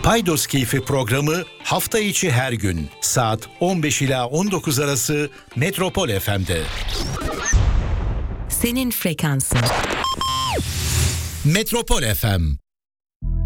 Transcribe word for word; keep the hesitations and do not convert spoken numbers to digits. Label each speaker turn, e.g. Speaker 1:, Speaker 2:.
Speaker 1: Paydos Keyfi programı hafta içi her gün saat on beş ila on dokuz arası Metropol F M'de.
Speaker 2: Senin frekansın.
Speaker 1: Metropol F M.